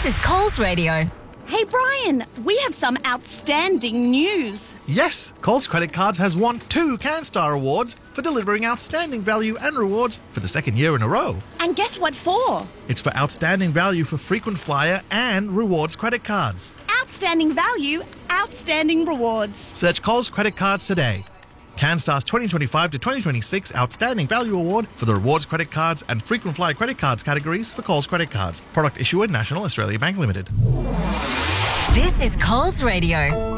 This is Coles Radio. Hey Brian, we have some outstanding news. Yes, Coles Credit Cards has won 2 CanStar Awards for delivering outstanding value and rewards for the second year in a row. And guess what for? It's for outstanding value for frequent flyer and rewards credit cards. Outstanding value, outstanding rewards. Search Coles Credit Cards today. CanStar's 2025 to 2026 Outstanding Value Award for the rewards credit cards and frequent flyer credit cards categories for Coles Credit Cards. Product issuer National Australia Bank Limited. This is Coles Radio.